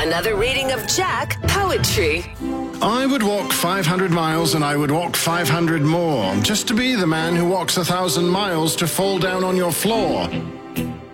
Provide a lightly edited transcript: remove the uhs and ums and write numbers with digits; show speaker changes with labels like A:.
A: Another reading of Jack Poetry.
B: I would walk 500 miles and I would walk 500 more, just to be the man who walks 1,000 miles to fall down on your floor.